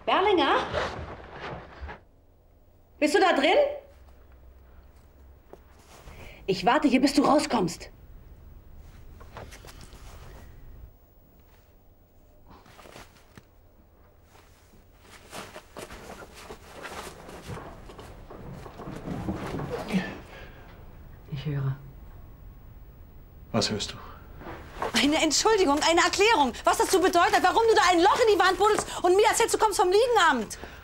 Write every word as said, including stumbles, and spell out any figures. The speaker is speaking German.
Berlinger? Bist du da drin? Ich warte hier, bis du rauskommst. Ich höre. Was hörst du? Eine Entschuldigung, eine Erklärung, was das so bedeutet, warum du da ein Loch in die Wand buddelst und mir erzählst, du kommst vom Liegenamt.